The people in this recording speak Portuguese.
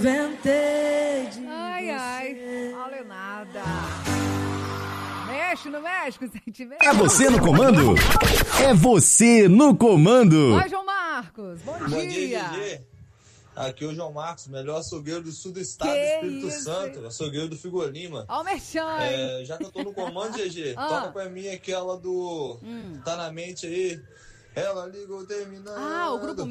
Ai, olha nada. Mexe no México, sentimento. É você no comando? É você no comando. Oi, João Marcos, bom dia. Bom dia, GG. Aqui é o João Marcos, melhor açougueiro do sul do estado do Espírito Santo, açougueiro do Figo Lima. Ó o merchan. Já que eu tô no comando, GG, toca pra mim aquela do Tá na Mente aí. Ela ligou terminando. O grupo